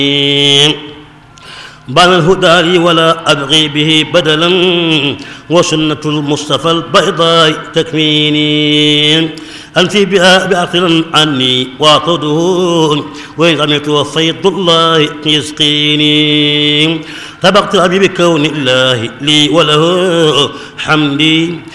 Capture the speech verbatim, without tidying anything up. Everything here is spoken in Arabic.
بان الهدى لي ولا أبغي به بدلا وسنة المصطفى البيضاء تكميني أنفي بها بعقل عني واعتده وإن عملت وفيض الله يسقيني طبقت أبي بكون الله لي وله حمدي